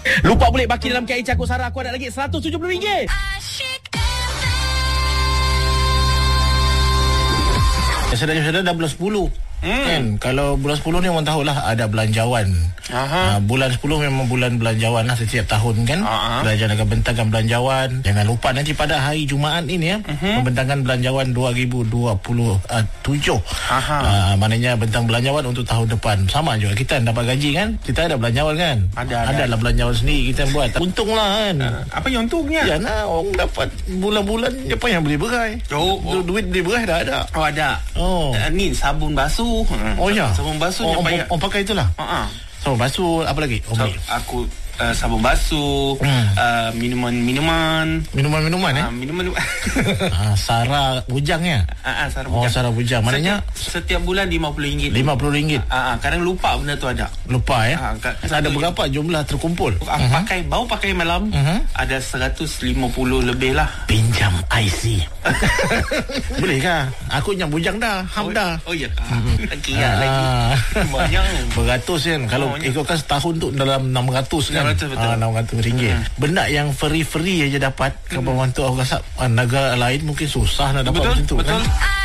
Lupa boleh baki dalam KI Cakup Sara. Aku ada lagi RM170. Sedang dah bulan 10 kan. Kalau bulan 10 ni orang tahulah ada belanjawan. Bulan 10 memang bulan belanjawan lah setiap tahun kan. Kerajaan akan bentangkan belanjawan. Jangan lupa nanti pada hari Jumaat ini ya, membentangkan belanjawan 2027. Maknanya bentang belanjawan untuk tahun depan. Sama juga kita dapat gaji kan, kita ada belanjawan kan. Ada lah belanjawan sendiri kita buat. Untunglah kan. Apa yang untungnya? Ya nah, orang dapat bulan-bulan apa yang beli berai. Duit beli berai dah ada. Ada. Ni sabun basuh. Oh ya. Sabun basuh yang payah. Orang pakai itulah. Sabun basuh apa lagi? Aku sabun basuh, minuman Minuman Sara bujang ya. Sara bujang. Sara bujang. Maknanya setiap bulan RM50. RM50. Kadang lupa benda tu ada. Lupa ya. Ada berapa jumlah terkumpul? Baru pakai malam ada 150 lebih lah. Pinjam IC. Boleh kah? Aku yang bujang dah. Dah. Oh ya. Lagi banyak. Beratus kan. Kalau ikutkan setahun tu dalam 600 kan. Betul. RM600. Benda yang free aja dapat. Kalau bantu aku rasa negara lain mungkin susah nak dapat macam tu kan.